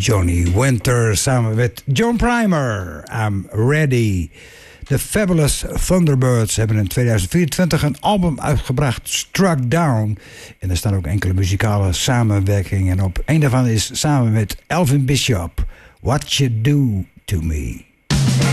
Johnny Winter samen met John Primer. I'm Ready. De Fabulous Thunderbirds hebben in 2024 een album uitgebracht, Struck Down. En er staan ook enkele muzikale samenwerkingen op. Een daarvan is samen met Elvin Bishop, What You Do To Me.